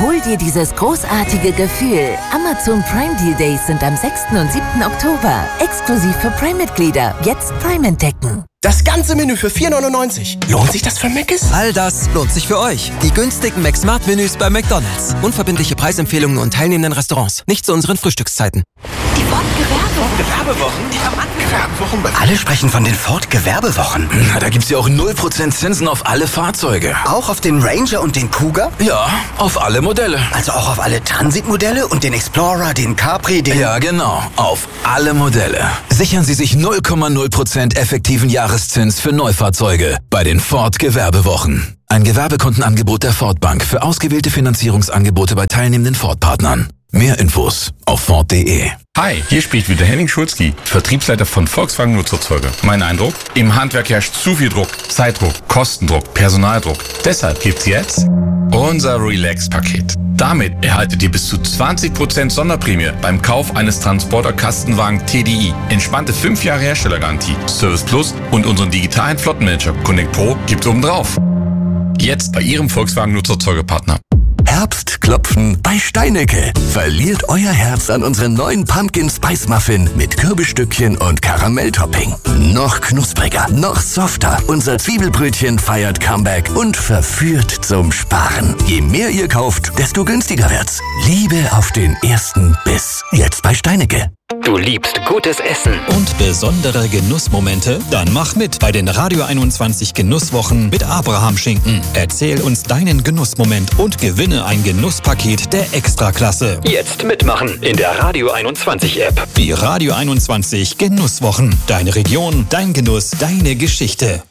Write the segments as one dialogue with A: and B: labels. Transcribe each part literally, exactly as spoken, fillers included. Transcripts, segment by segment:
A: Hol dir dieses großartige Gefühl. Amazon Prime Deal Days sind am sechsten und siebten Oktober. Exklusiv für Prime-Mitglieder. Jetzt Prime entdecken.
B: Das ganze Menü für vier neunundneunzig. Lohnt sich das für Mc's?
C: All das lohnt sich für euch. Die günstigen McSmart-Menüs bei McDonald's. Unverbindliche Preisempfehlungen und teilnehmenden Restaurants. Nicht zu unseren Frühstückszeiten.
D: Die Ford-Gewerbewochen.
B: Gewerbewochen?
D: Die haben angefangen.
B: Gewerbewochen?
E: Alle sprechen von den Ford-Gewerbewochen.
F: Na, da gibt's ja auch null Prozent Zinsen auf alle Fahrzeuge.
E: Auch auf den Ranger und den Cougar?
F: Ja, auf alle Modelle.
E: Also auch auf alle Transit-Modelle und den Explorer, den Capri, den...
F: Ja, genau. Auf alle Modelle. Sichern Sie sich null Komma null Prozent effektiven Jahreszins für Neufahrzeuge bei den Ford Gewerbewochen. Ein Gewerbekundenangebot der Ford Bank für ausgewählte Finanzierungsangebote bei teilnehmenden Ford-Partnern. Mehr Infos auf Ford punkt de.
G: Hi, hier spricht wieder Henning Schulzki, Vertriebsleiter von Volkswagen Nutzerzeuge. Mein Eindruck? Im Handwerk herrscht zu viel Druck, Zeitdruck, Kostendruck, Personaldruck. Deshalb gibt's jetzt unser Relax-Paket. Damit erhaltet ihr bis zu zwanzig Prozent Sonderprämie beim Kauf eines Transporter-Kastenwagen T D I. Entspannte fünf Jahre Herstellergarantie, Service Plus und unseren digitalen Flottenmanager Connect Pro gibt's obendrauf. Jetzt bei Ihrem Volkswagen Nutzerzeugepartner.
H: Herbstklopfen bei Steinecke. Verliert euer Herz an unseren neuen Pumpkin Spice Muffin mit Kürbisstückchen und Karamelltopping. Noch knuspriger, noch softer. Unser Zwiebelbrötchen feiert Comeback und verführt zum Sparen. Je mehr ihr kauft, desto günstiger wird's. Liebe auf den ersten Biss. Jetzt bei Steinecke.
I: Du liebst gutes Essen
J: und besondere Genussmomente? Dann mach mit bei den Radio einundzwanzig Genusswochen mit Abraham Schinken. Erzähl uns deinen Genussmoment und gewinne ein Genusspaket der Extraklasse.
I: Jetzt mitmachen in der Radio einundzwanzig App.
J: Die Radio einundzwanzig Genusswochen. Deine Region, dein Genuss, deine Geschichte.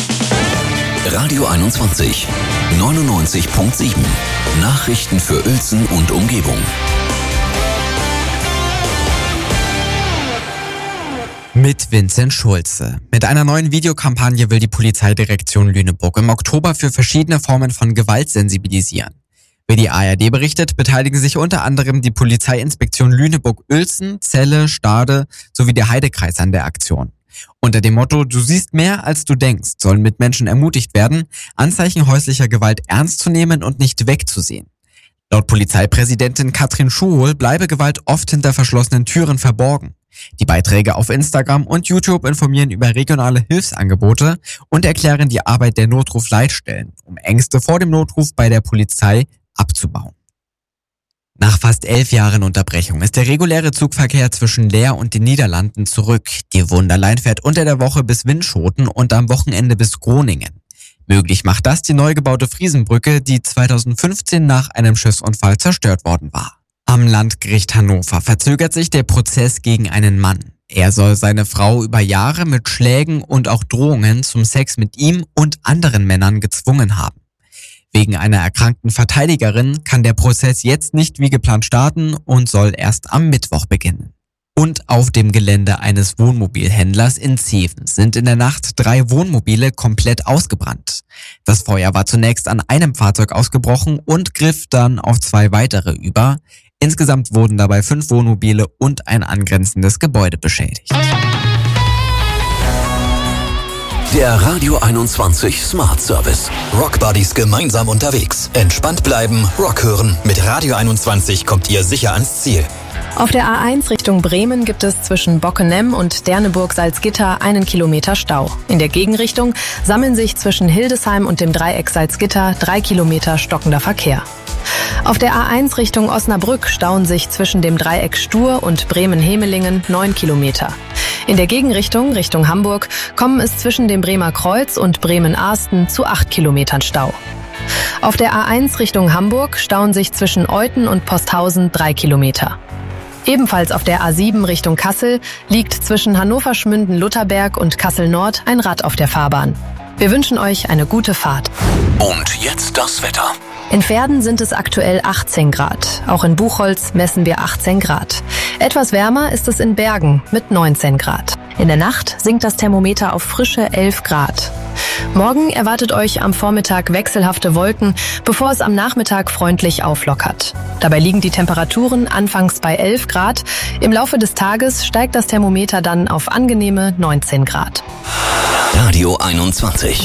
K: Radio einundzwanzig, neunundneunzig Komma sieben. Nachrichten für Uelzen und Umgebung.
L: Mit Vincent Schulze. Mit einer neuen Videokampagne will die Polizeidirektion Lüneburg im Oktober für verschiedene Formen von Gewalt sensibilisieren. Wie die A R D berichtet, beteiligen sich unter anderem die Polizeiinspektion Lüneburg-Uelzen, Celle, Stade sowie der Heidekreis an der Aktion. Unter dem Motto "Du siehst mehr, als du denkst" sollen Mitmenschen ermutigt werden, Anzeichen häuslicher Gewalt ernst zu nehmen und nicht wegzusehen. Laut Polizeipräsidentin Katrin Schuhol bleibe Gewalt oft hinter verschlossenen Türen verborgen. Die Beiträge auf Instagram und YouTube informieren über regionale Hilfsangebote und erklären die Arbeit der Notruf-Leitstellen, um Ängste vor dem Notruf bei der Polizei abzubauen. Nach fast elf Jahren Unterbrechung ist der reguläre Zugverkehr zwischen Leer und den Niederlanden zurück. Die Wunderline fährt unter der Woche bis Winschoten und am Wochenende bis Groningen. Möglich macht das die neu gebaute Friesenbrücke, die zweitausendfünfzehn nach einem Schiffsunfall zerstört worden war. Am Landgericht Hannover verzögert sich der Prozess gegen einen Mann. Er soll seine Frau über Jahre mit Schlägen und auch Drohungen zum Sex mit ihm und anderen Männern gezwungen haben. Wegen einer erkrankten Verteidigerin kann der Prozess jetzt nicht wie geplant starten und soll erst am Mittwoch beginnen. Und auf dem Gelände eines Wohnmobilhändlers in Zeven sind in der Nacht drei Wohnmobile komplett ausgebrannt. Das Feuer war zunächst an einem Fahrzeug ausgebrochen und griff dann auf zwei weitere über. Insgesamt wurden dabei fünf Wohnmobile und ein angrenzendes Gebäude beschädigt.
K: Der Radio einundzwanzig Smart Service.
J: Rock Buddies gemeinsam unterwegs. Entspannt bleiben, Rock hören. Mit Radio einundzwanzig kommt ihr sicher ans Ziel.
M: Auf der A eins Richtung Bremen gibt es zwischen Bockenem und Derneburg-Salzgitter einen Kilometer Stau. In der Gegenrichtung sammeln sich zwischen Hildesheim und dem Dreieck Salzgitter drei Kilometer stockender Verkehr. Auf der A eins Richtung Osnabrück stauen sich zwischen dem Dreieck Stur und Bremen-Hemelingen neun Kilometer. In der Gegenrichtung, Richtung Hamburg, kommen es zwischen dem Bremer Kreuz und Bremen-Arsten zu acht Kilometern Stau. Auf der A eins Richtung Hamburg stauen sich zwischen Euthen und Posthausen drei Kilometer. Ebenfalls auf der A sieben Richtung Kassel liegt zwischen Hannover-Schmünden-Lutherberg und Kassel-Nord ein Rad auf der Fahrbahn. Wir wünschen euch eine gute Fahrt.
K: Und jetzt das Wetter.
M: In Verden sind es aktuell achtzehn Grad. Auch in Buchholz messen wir achtzehn Grad. Etwas wärmer ist es in Bergen mit neunzehn Grad. In der Nacht sinkt das Thermometer auf frische elf Grad. Morgen erwartet euch am Vormittag wechselhafte Wolken, bevor es am Nachmittag freundlich auflockert. Dabei liegen die Temperaturen anfangs bei elf Grad. Im Laufe des Tages steigt das Thermometer dann auf angenehme neunzehn Grad.
K: Radio einundzwanzig.